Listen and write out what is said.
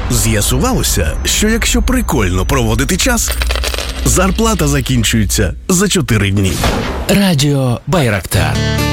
З'ясувалося, що якщо прикольно проводити час, зарплата закінчується за 4 дні. Радіо Байрактар.